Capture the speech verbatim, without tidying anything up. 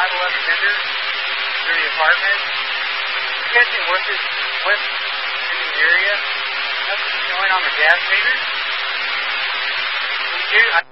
seven eleven vendors through the apartment. You guys can work this what's in the area? Nothing showing on the gas meter? We do. I